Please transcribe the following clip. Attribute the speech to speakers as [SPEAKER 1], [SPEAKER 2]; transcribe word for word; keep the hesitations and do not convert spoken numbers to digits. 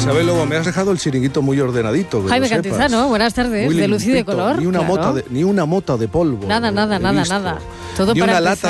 [SPEAKER 1] Isabel, luego me has dejado el chiringuito muy ordenadito.
[SPEAKER 2] Jaime Cantizano, buenas tardes, de luz y de color.
[SPEAKER 1] Ni una,
[SPEAKER 2] claro.
[SPEAKER 1] mota de, ni una mota de polvo.
[SPEAKER 2] Nada, nada, nada,
[SPEAKER 1] visto.
[SPEAKER 2] nada. Todo
[SPEAKER 1] ni
[SPEAKER 2] para
[SPEAKER 1] una
[SPEAKER 2] empezar.
[SPEAKER 1] lata